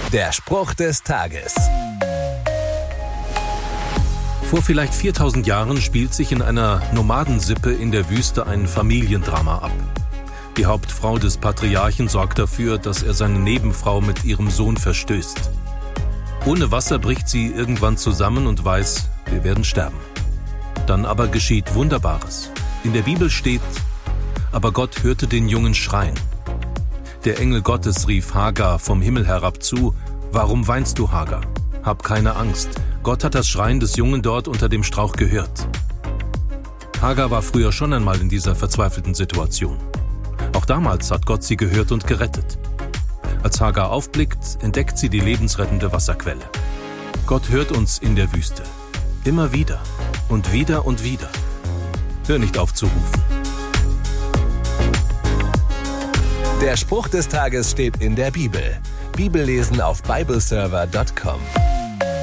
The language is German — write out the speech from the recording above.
Der Spruch des Tages. Vor vielleicht 4000 Jahren spielt sich in einer Nomadensippe in der Wüste ein Familiendrama ab. Die Hauptfrau des Patriarchen sorgt dafür, dass er seine Nebenfrau mit ihrem Sohn verstößt. Ohne Wasser bricht sie irgendwann zusammen und weiß, wir werden sterben. Dann aber geschieht Wunderbares. In der Bibel steht: Aber Gott hörte den Jungen schreien. Der Engel Gottes rief Hagar vom Himmel herab zu: Warum weinst du, Hagar? Hab keine Angst. Gott hat das Schreien des Jungen dort unter dem Strauch gehört. Hagar war früher schon einmal in dieser verzweifelten Situation. Auch damals hat Gott sie gehört und gerettet. Als Hagar aufblickt, entdeckt sie die lebensrettende Wasserquelle. Gott hört uns in der Wüste. Immer wieder und wieder und wieder. Hör nicht auf zu rufen. Der Spruch des Tages steht in der Bibel. Bibellesen auf bibleserver.com.